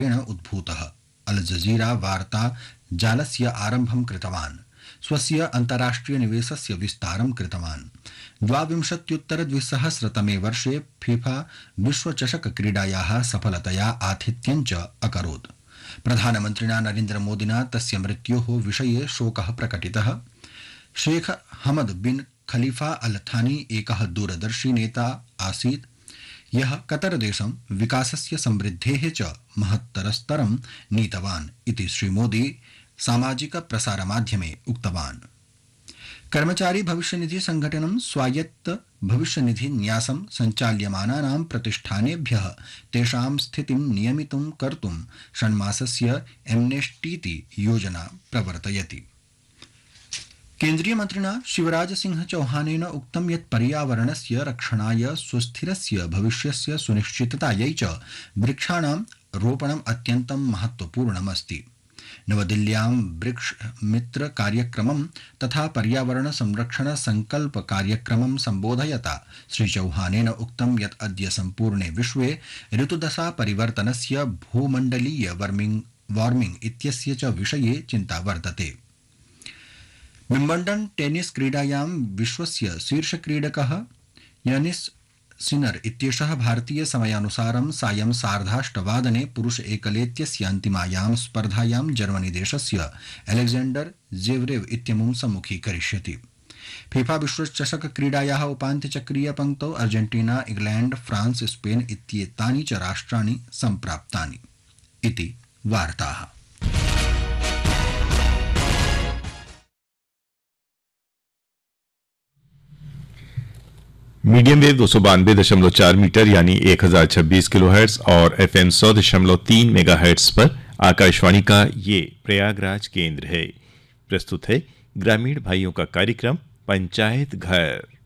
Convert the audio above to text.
उद्भूतः। अल जजीरा वार्ता जालस्य आरम्भं कृतवान्, स्वस्य अन्ताराष्ट्रिय निवेशस्य विस्तारं कृतवान्। 2020-2021 वर्षे फीफा विश्वचषक क्रीडायाः सफलतया आतिथ्यं च अकरोत्। प्रधानमन्त्रिणा नरेन्द्रमोदिना तस्य मृत्योः विषये शोकः प्रकटितः। शेख हमद बिन खलीफा अल थानी एकः दूरदर्शी नेता आसीत्, यः कतरदेशं विकासस्य समृद्धेः च महत्तरस्तरं नीतवान् इति श्रीमोदी सामाजिक प्रसारमाध्यमे उक्तवान्। कर्मचारी भविष्यनिधि संघटनं स्वायत्त भविष्यनिधि न्यासं सञ्चाल्यमानानां प्रतिष्ठानेभ्यः तेषां स्थितिं नियमितुं कर्तुं षण्मासस्य एम्नेस्टीति योजना प्रवर्तयति। केन्द्रीय मन्त्रिणा शिवराज सिंह चौहानेन उक्तं यत् पर्यावरणस्य रक्षणाय सुस्थिरस्य भविष्यस्य सुनिश्चिततायै च वृक्षाणां रोपणम् अत्यन्तं महत्वपूर्णमस्ति। नवदिल्ल्यां वृक्ष मित्र कार्यक्रमं तथा पर्यावरण संरक्षण संकल्प कार्यक्रमं सम्बोधयता श्रीचौहानेन उक्तं यत् अद्य सम्पूर्णे विश्वे ऋतुदशा परिवर्तनस्य भूमण्डलीय वार्मिंग इत्यस्य च विषये चिन्ता वर्तते। विम्बल्डन् टेनिस क्रीडायां विश्वस्य शीर्षक्रीडकः यानिस सिनर इत्येषः भारतीय समयानुसारं सायं 8:30 पुरुष एकलेत्यस्य अन्तिमायां स्पर्धायां जर्मनी देशस्य अलेक्जेंडर जेवरेव इत्यमुं सम्मुखीकरिष्यति। फीफा विश्वचषक क्रीडायाः उपान्त्यचक्रीय पंक्तौ अर्जेंटीना, इंग्लैंड, फ्रांस, स्पेन इत्येतानि च राष्ट्राणि सम्प्राप्तानि इति वार्ताः। मीडियम वेव 292.4 मीटर यानी 1026 किलोहर्ट्ज और FM 100.3 मेगाहर्ट्ज पर आकाशवाणी का ये प्रयागराज केंद्र है। प्रस्तुत है ग्रामीण भाइयों का कार्यक्रम पंचायत घर।